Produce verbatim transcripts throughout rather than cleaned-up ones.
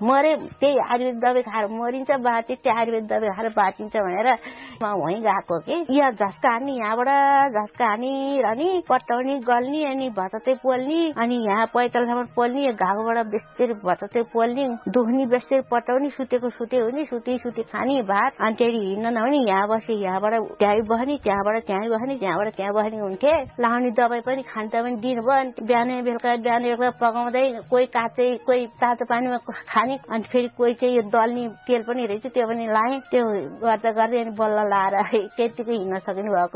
मरे त्यही आयुर्वेद दबाई खाएर मरिन्छ बा त्यही आयुर्वेद दबाई खाएर बाँचिन्छ भनेर म वहीँ गएको कि यहाँ झस्का हान्ने यहाँबाट झस्का हानी अनि पट्टाउने गल्ने अनि भतते पोल्ने अनि यहाँ पैतालसम्म पोल्ने घाउबाट बेस्तेर भतते पोल्ने दुख्ने बेस्तेर पट्टाउने सुतेको सुते हुने सुते सुते खाने भात अनि त्यही हिँड्न नहुने यहाँ बसे यहाँबाट त्यहीँ बस्ने त्यहाँबाट त्यहीँ बस्ने त्यहाँबाट त्यहाँ बस्ने हुन्थे लाउने दबाई पनि खान्छ पनि दिनुभयो बिहानै बेलुका बिहान बेलुका पकाउँदै कोही काँचै कोही तातो पानीमा खाने अनि फेरि कोही चाहिँ यो दल्ने तेल पनि रहेछ त्यो पनि लाएँ त्यो गर्दा गर्दै अनि बल्ल लाएर त्यतिकै हिँड्न सक्नु भएको।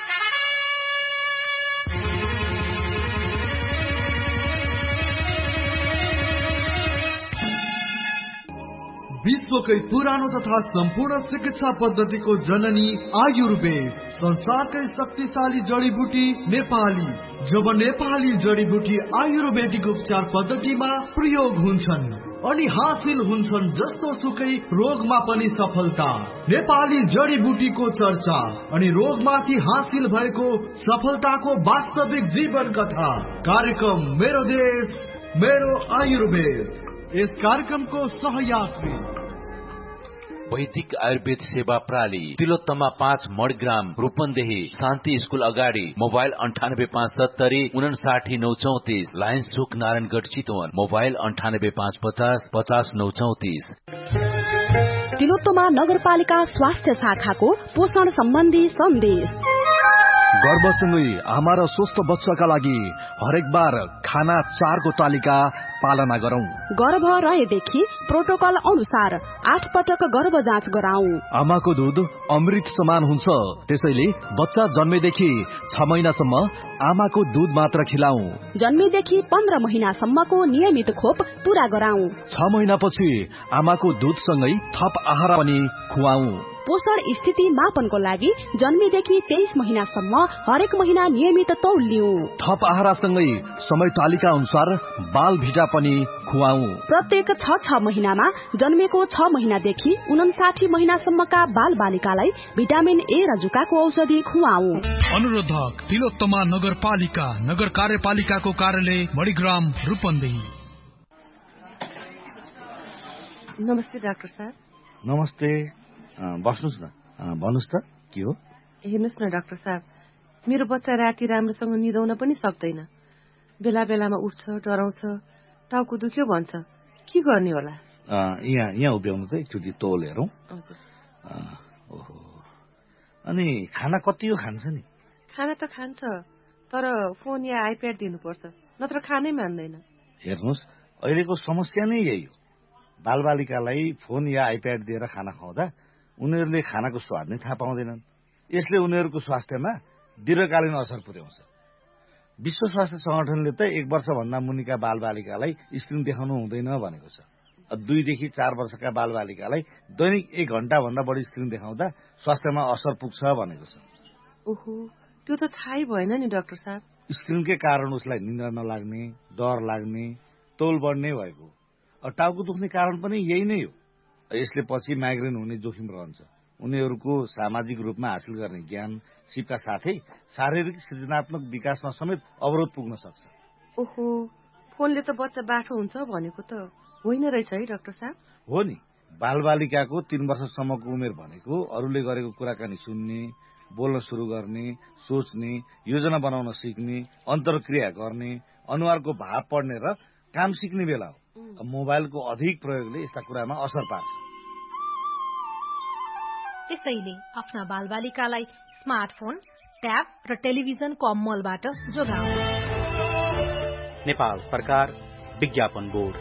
विश्वकै पुरानो तथा सम्पूर्ण चिकित्सा पद्धतिको जननी आयुर्वेद, संसारकै शक्तिशाली जडीबुटी नेपाली। जब नेपाली जडीबुटी आयुर्वेदिक उपचार पद्धतिमा प्रयोग हुन्छन् अनि हासिल हुन्छन् जस्तो सुकै रोगमा पनि सफलता। नेपाली जडीबुटीको चर्चा अनि रोगमाथि हासिल भएको सफलताको वास्तविक जीवन कथा। कार्यक्रम मेरो देश मेरो आयुर्वेद। यस कार्यक्रमको सहयात्री वैदिक आयुर्वेद सेवा प्रणाली, तिलोत्तमा पाँच मणिग्राम, रूपन्देही, शान्ति स्कूल अगाडि। मोबाइल अन्ठानब्बे पाँच सत्तरी उनासाठी नौ चौतिस। लायन्स चोक नारायणगढ चितवन। मोबाइल अन्ठानब्बे पाँच पचास पचास नौ चौतिस। तिलोत्तमा नगरपालिका स्वास्थ्य शाखाको पोषण सम्बन्धी सन्देश। गर्भसँगै आमा र स्वस्थ बच्चाका लागि हरेक बार खाना चारको तालिका पालना गरौं। गर्भ रहेदेखि प्रोटोकल अनुसार आठ पटक गर्भ जाँच गराऊ। आमाको दूध अमृत समान हुन्छ, त्यसैले बच्चा जन्मेदेखि छ महिनासम्म आमाको दूध मात्र खिलाऊ। जन्मेदेखि पन्ध्र महिनासम्मको नियमित खोप पूरा गराऊ। छ महिनापछि आमाको दूधसँगै थप आहार पनि खुवाऊ। पोषण स्थिति मापनको लागि जन्मेदेखि तेइस महिनासम्म हरेक महिना नियमित तौल लिऊ। थप आहारसँगै समय तालिका अनुसार बाल भिटा पनि खुवाऊ। प्रत्येक छ छ महिनामा जन्मेको छ महिनादेखि उनासाठी महिनासम्मका बाल बालिकालाई भिटामिन ए र जुकाको औषधि खुवाऊ। अनुरोधक तिलोत्तमा नगरपालिका, नगर कार्यपालिकाको कार्यालय मणिग्राम, रूपन्देही। नमस्ते डाक्टर साहब। नमस्ते, बस्नुहोस् न। भन्नुहोस् त के हो? हेर्नुहोस् न डाक्टर साहब, मेरो बच्चा राति राम्रोसँग निदाउन पनि सक्दैन। बेला बेलामा उठ्छ, डराउँछ, टाउको दुख्यो भन्छ। के गर्ने होला? यहाँ यहाँ उभ्याउनु त एकचोटि तौल हेरौँ। हजुर। ओहो, अनि खाना कति हो खान्छ नि? खाना त खान्छ, तर फोन या आइप्याड दिनुपर्छ, नत्र खानै मान्दैन। हेर्नुहोस्, अहिलेको समस्या नै यही हो। बालबालिकालाई फोन या आइप्याड दिएर खाना खुवाउँदा उनीहरूले खानाको स्वाद नै थाहा पाउँदैनन्। यसले उनीहरूको स्वास्थ्यमा दीर्घकालीन असर पुर्याउँछ। विश्व स्वास्थ्य संगठनले त एक वर्षभन्दा मुनिका बालबालिकालाई स्क्रिन देखाउनु हुँदैन भनेको छ। दुईदेखि चार वर्षका बालबालिकालाई दैनिक एक घण्टा भन्दा बढी स्क्रिन देखाउँदा स्वास्थ्यमा असर पुग्छ भनेको छ। ओहो, त्यो त थाहै भएन नि डाक्टर साहब। स्क्रिनकै कारण उसलाई निन्द्रा नलाग्ने, डर लाग्ने, तौल बढ्ने भएको। टाउको दुख्ने कारण पनि यही नै हो। यसले पछि माइग्रेन हुने जोखिम रहन्छ। उनीहरूको सामाजिक रूपमा हासिल गर्ने ज्ञान सिपका साथै शारीरिक सृजनात्मक विकासमा समेत अवरोध पुग्न सक्छ। ओहो, फोनले त बच्चा बाठो हुन्छ भनेको त होइन रहेछ है डाक्टर साहब? हो नि, बालबालिकाको तीन वर्षसम्मको उमेर भनेको अरूले गरेको कुराकानी सुन्ने, बोल्न सुरु गर्ने, सोच्ने, योजना बनाउन सिक्ने, अन्तर्क्रिया गर्ने, अनुहारको भाव पढ्ने र काम सिक्ने बेला हो। मोबाइलको अधिक प्रयोगले यस्ता कुरामा असर पार्छ। त्यसैले आफ्ना बालबालिकालाई स्मार्टफोन, ट्याब र टेलिभिजनको अमलबाट जोगाऊ। नेपाल सरकार विज्ञापन बोर्ड।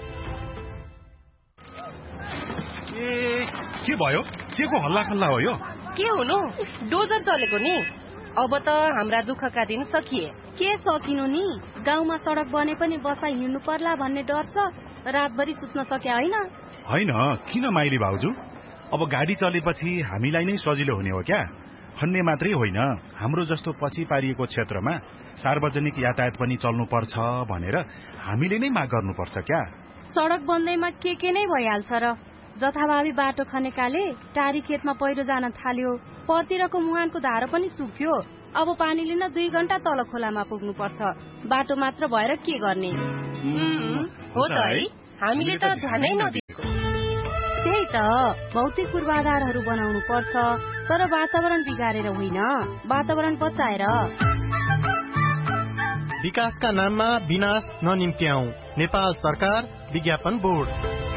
ए के भयो? के को हल्ला खल्ला हो यो? के हुनु, डोजर चलेको नि। अब त हाम्रा दुःखका दिन सकिए। के सकिनु नि, गाउँमा सडक बने पनि बसाइ हिँड्नु पर्ला भन्ने डर छ। रातभरि सुत्न सक्या होइन? होइन, किन माइली भाउजू? अब गाडी चलेपछि हामीलाई नै सजिलो हुने हो क्या? खन्ने मात्रै होइन, हाम्रो जस्तो पछि पारिएको क्षेत्रमा सार्वजनिक यातायात पनि चल्नु पर्छ भनेर हामीले नै माग गर्नुपर्छ क्या? सडक बन्दैमा के के नै भइहाल्छ र। जथाभावी बाटो खनेकाले टारी खेतमा पहिरो जान थाल्यो, परतिरको मुहानको धारो पनि सुक्यो। अब पानी लिन दुई घण्टा तल खोलामा पुग्नु पर्छ। बाटो मात्र भएर के गर्ने? हो त है, हामीले त ध्यानै नदिएको। त्यही त भौतिक पूर्वाधारहरू बनाउनु पर्छ, तर वातावरण बिगारेर होइन, वातावरण बचाएर। विकासका नाममा विनाश ननिम्त्याऊ। नेपाल सरकार विज्ञापन बोर्ड।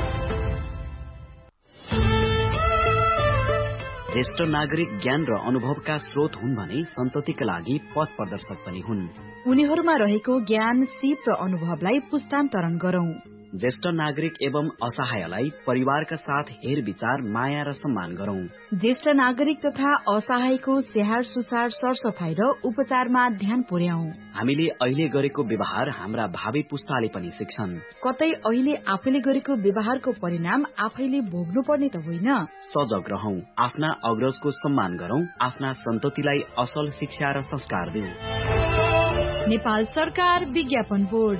ज्येष्ठ नागरिक ज्ञान र अनुभवका स्रोत हुन् भने सन्ततिका लागि पथ प्रदर्शक पनि हुन्। उनीहरूमा रहेको ज्ञान, सिप र अनुभवलाई पुस्तान्तरण गरौं। ज्येष्ठ नागरिक एवं असहायलाई परिवारका साथ हेर विचार, माया र सम्मान गरौं। ज्येष्ठ नागरिक तथा असहायको स्याहार सुसार, सरसफाई र उपचारमा ध्यान पुर्याऊ। हामीले अहिले गरेको व्यवहार हाम्रा भावी पुस्ताले पनि सिक्छन्। कतै अहिले आफैले गरेको व्यवहारको परिणाम आफैले भोग्नु पर्ने त होइन। सजग रहौं, आफ्ना अग्रजको सम्मान गरौं, आफ्ना सन्ततिलाई असल शिक्षा र संस्कार दिऊ। नेपाल सरकार विज्ञापन बोर्ड।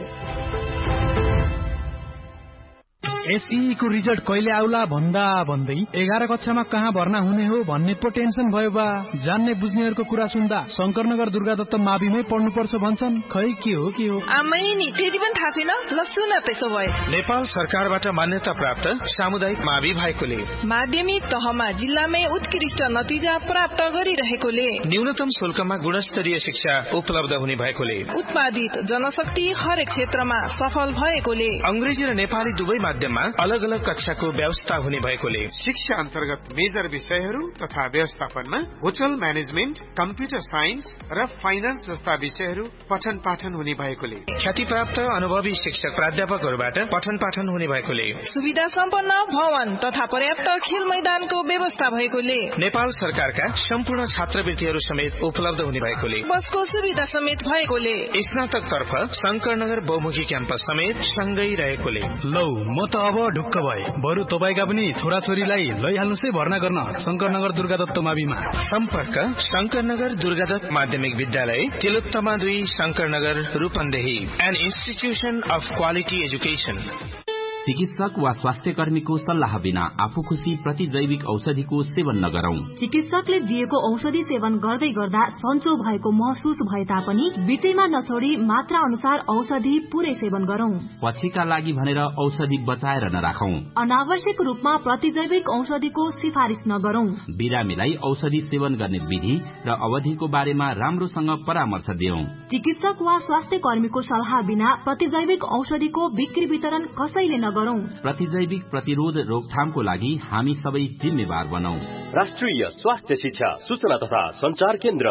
एसई को रिजल्ट कहिले आउला भन्दा भन्दै एघार कक्षामा कहाँ भर्ना हुने हो भन्ने पो टेन्सन भयो बा। जान्ने बुझ्नेहरूको कुरा सुन्दा शंकरनगर दुर्गादत्त माविमै पढ्नुपर्छ भन्छन्। खै के हो के हो आमै नि फेरि पनि थाहा छैन। ल सुन त्यसो भए नेपाल सरकारबाट मान्यता प्राप्त सामुदायिक मावि भएकोले माध्यमिक तहमा जिल्लामै उत्कृष्ट नतिजा प्राप्त गरिरहेकोले न्यूनतम शुल्कमा गुणस्तरीय शिक्षा उपलब्ध हुने भएकोले उत्पादित जनशक्ति हरेक क्षेत्रमा सफल भएकोले अंग्रेजी र नेपाली दुवै माध्यम अलग अलग कक्षाको व्यवस्था हुने भएकोले शिक्षा अन्तर्गत मेजर विषयहरू तथा व्यवस्थापनमा होटल म्यानेजमेन्ट, कम्प्युटर साइन्स र फाइनान्स जस्ता विषयहरू पठन पाठन हुने भएकोले ख्यातिप्राप्त अनुभवी शिक्षक प्राध्यापकहरूबाट पठन पाठन हुने भएकोले सुविधा सम्पन्न भवन तथा पर्याप्त खेल मैदानको व्यवस्था भएकोले नेपाल सरकारका सम्पूर्ण छात्रवृत्तिहरू समेत उपलब्ध हुने भएकोले बसको सुविधा समेत भएकोले स्नातक तर्फ शंकरनगर बहुमुखी क्याम्पस समेत सँगै रहेकोले लौ म त अब ढुक्क भए। बरु तपाईका पनि छोराछोरीलाई लैहाल्नुस् है भर्ना गर्न शंकरनगर दुर्गादत्त माविमा। सम्पर्क शंकरनगर दुर्गादत्त माध्यमिक विद्यालय, तिलोत्तमा दुई, Shankar Nagar, Rupandehi. An institution of quality education. चिकित्सक वा स्वास्थ्य कर्मीको सल्लाह बिना आफू खुशी प्रतिजैविक औषधिको सेवन नगरौं। चिकित्सकले दिएको औषधि सेवन गर्दै गर्दा सन्चो भएको महसुस भए तापनि बितेमा नछोडी मात्रा अनुसार औषधि पूरै सेवन गरौं। पछिका लागि भनेर औषधि बचाएर नराखौं। अनावश्यक रूपमा प्रतिजैविक औषधिको सिफारिश नगरौं। बिरामीलाई औषधि सेवन गर्ने विधि र अवधिको बारेमा राम्रोसँग परामर्श दियौं। चिकित्सक वा स्वास्थ्य कर्मीको सल्लाह बिना प्रतिजैविक औषधिको बिक्री वितरण कसैले गरौं। प्रतिजैविक प्रतिरोध रोकथामको लागि हामी सबै जिम्मेवार बनौं। राष्ट्रिय स्वास्थ्य शिक्षा सूचना तथा संचार केन्द्र।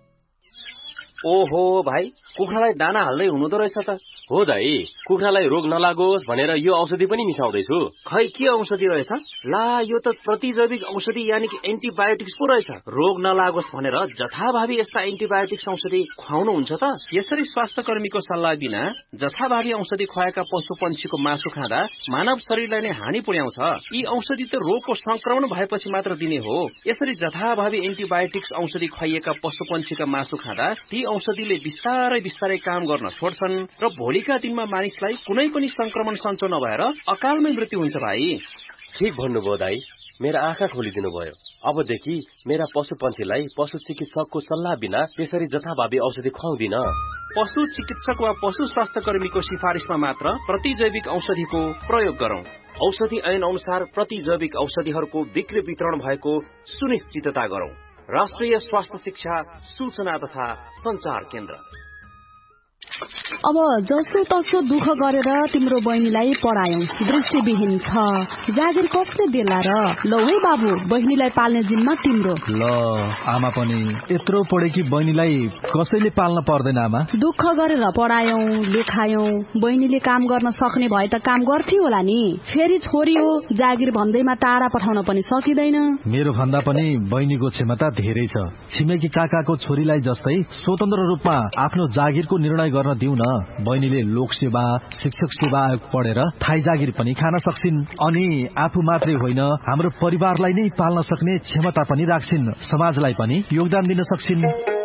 ओहो भाइ, कुखुरालाई दाना हाल्दै हुनुहुँदो रहेछ त। हो दाइ, कुखुरालाई रोग नलागोस् भनेर यो औषधि पनि मिसाउँदैछु। खै के औषधि रहेछ? ला यो त प्रतिजैविक औषधि यानि कि एन्टिबायोटिक्स पो रहेछ। रोग नलागोस् भनेर जथाभावी यस्ता एन्टिबायोटिक्स औषधि खुवाउनुहुन्छ त? यसरी स्वास्थ्य कर्मीको सल्लाह बिना जथाभावी औषधि खुवाएका पशु पंक्षीको मासु खाँदा मानव शरीरलाई नै हानि पुर्याउँछ। यी औषधि त रोगको संक्रमण भएपछि मात्र दिने हो। यसरी जथाभावी एन्टिबायोटिक्स औषधि खुवाइएका पशु पंक्षीका मासु खाँदा ती औषधिले बिस्तारै बिस्तारै काम गर्न छोड्छन् र भोलिका दिनमा मानिसलाई कुनै पनि संक्रमण सञ्चो नभएर अकालमै मृत्यु हुन्छ। भाइ ठीक भन्नुभयो दाइ, मेरा आँखा खोलिदिनु भयो। अबदेखि मेरा पशु पंक्षीलाई पशु चिकित्सकको सल्लाह बिना त्यसरी जथाभावी औषधि खुवाउँदिन। पशु चिकित्सक वा पशु स्वास्थ्य कर्मीको सिफारिसमा मात्र प्रतिजैविक औषधिको प्रयोग गरौं। औषधि ऐन अनुसार प्रतिजैविक औषधिहरूको बिक्री वितरण भएको सुनिश्चितता गरौं। राष्ट्रिय स्वास्थ्य शिक्षा सूचना तथा संचार केन्द्र। अब जसो तसो दुःख गरेर तिम्रो बहिनीलाई पढायौ, दृष्टिविहीन छ, जागिर कसले देला र? लौ है बाबु, बहिनीलाई पाल्ने जिम्मा तिम्रो। ल आमा पनि यत्रो पढेकी बहिनीलाई कसैले पाल्न पर्दैन आमा। दुःख गरेर पढायौ, लेखायौ, बहिनीले काम गर्न सक्ने भए त काम गर्थ्यो होला नि। फेरि छोरी हो, जागिर भन्दैमा टाढा पठाउन पनि सकिँदैन। मेरो भन्दा पनि बहिनीको क्षमता धेरै छ। छिमेकी काकाको छोरीलाई जस्तै स्वतन्त्र रूपमा आफ्नो जागिरको निर्णय गर्न दिउ न। बहिनीले लोकसेवा, शिक्षक सेवा आयोग पढेर थाई जागिर पनि खान सक्छिन्। अनि आफू मात्रै होइन, हाम्रो परिवारलाई नै पाल्न सक्ने क्षमता पनि राख्छिन्। समाजलाई पनि योगदान दिन सक्छिन्।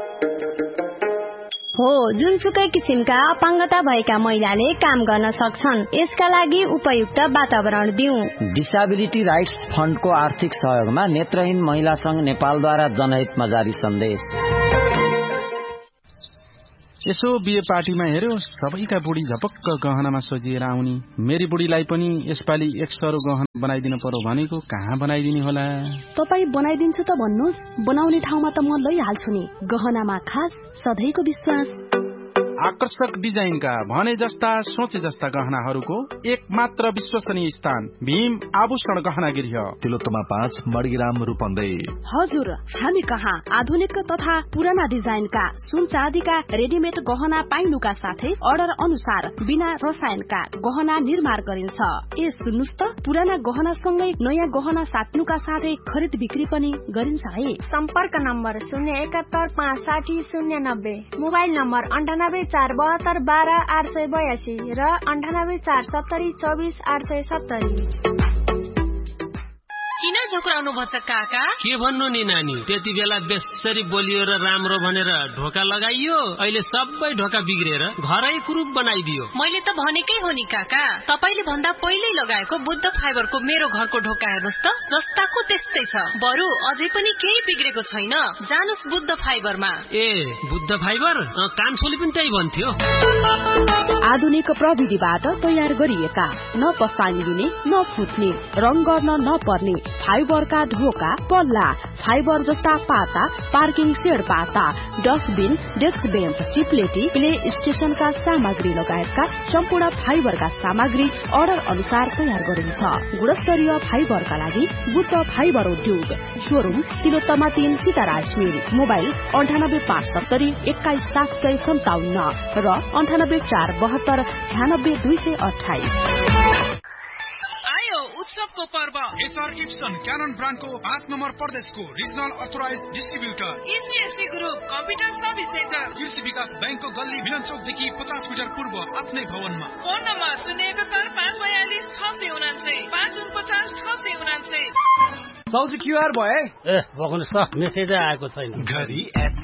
हो, जुनसुकै किसिमका अपाङ्गता भएका महिलाले काम गर्न सक्छन्। यसका लागि उपयुक्त वातावरण दिउँ। डिसेबिलिटी राइट्स फण्डको आर्थिक सहयोगमा नेत्रहीन महिला संघ नेपालद्वारा जनहितमा जारी सन्देश। यसो बिहे पार्टीमा हेर्यो सबैका बुढी झपक्क गहनामा सजिएर आउनी। मेरी बुढीलाई पनि यसपालि एक सरो गहना बनाइदिनु पर्यो भनेको कहाँ बनाइदिने होला? तपाई बनाइदिन्छु त भन्नुहोस्, बनाउने ठाउँमा त म लैहाल्छु नि। गहनामा खास सधैँको विश्वास। आकर्षक डिजाइनका भने जस्ता सोचे जस्ता गहनाहरूको एक मात्र विश्वसनीय स्थान भीम आभूषण गहना गृह, तिलोत्तमा पाँच मणिग्राम रूपन्देही। हजुर, हामी कहाँ आधुनिक तथा पुराना डिजाइनका सुन चाँदीका रेडिमेड गहना पाइनुका साथै अर्डर अनुसार बिना रसायनका गहना निर्माण गरिन्छ। ए सुन्नुस् त, पुराना गहना सँगै नयाँ गहना साट्नुका साथै खरिद बिक्री पनि गरिन्छ है। सम्पर्क नम्बर शून्य एकात्तर पाँच साठी शून्य नब्बे, मोबाइल नम्बर अन्ठानब्बे चार बहत्तर बाह्र आठ सय बयासी र अन्ठानब्बे चार सत्तरी चौबिस आठ सय सत्तरी। किन झुक्राउनु भन्छ काका? के भन्नु नि नानी, त्यति बेला बेसरी बोलियो र राम्रो भनेर ढोका लगाइयो, अहिले सबै ढोका बिग्रेर घरै कुरूप बनाइदियो। मैले त भनेकै हो नि काका, तपाईले भन्दा पहिल्यै लगाएको बुद्ध फाइबरको मेरो घरको ढोका हेर्नुस् त, जस्ताको त्यस्तै छ। बरु अझै पनि केही बिग्रेको छैन। जानुस् बुद्ध फाइबरमा। ए बुद्ध फाइबर, कान्छोले पनि त्यही भन्थ्यो। आधुनिक प्रविधिबाट तयार गरिएका, न पसाइने न फुट्ने, रङ गर्न नपर्ने फाइबरका ढोका, पल्ला, फाइबर जस्ता पाता, पार्किङ सेड पाता, डस्टबिन, डेस्क बेन्च, चिप्लेटी, प्ले स्टेशनका सामग्री लगायतका सम्पूर्ण फाइबरका सामग्री अर्डर अनुसार तयार गरिन्छ। गुणस्तरीय फाइबरका लागि बुद्ध फाइबर उद्योग, शोरूम तिलोत्तमा तीन सीताराज मिल, मोबाइल अन्ठानब्बे पाँच सत्तरी एक्काइस सात सय सन्ताउन्न र अन्ठानब्बे चार बहत्तर छ्यानब्बे दुई सय अठाइस। उत्सवको पर्व एसआर गिब्सन क्यानन ब्रान्डको पाँच नम्बर प्रदेशको regional authorise distributor इन्जिएसपी group computer service centre, कृषि विकास बैंकको गल्ली मिलन चौकदेखि पचास मिटर पूर्व आफ्नै भवनमा। फोन नम्बर शून्य एकहत्तर पाँच बयालिस छ सय उनान्सय पाँच उनपचास छ सय उनान्सय। सौजी क्युआर भयो? ए बग्नुहोस् त, मेसेजै आएको छैन। घरी